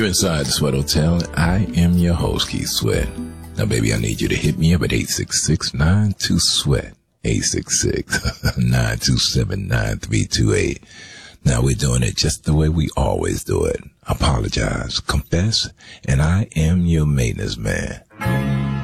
You're inside the Sweat Hotel. I am your host, Keith Sweat. Now, baby, I need you to hit me up at 866-92-SWEAT. 866-927-9328. Now, we're doing it just the way we always do it. Apologize, confess, and I am your maintenance man.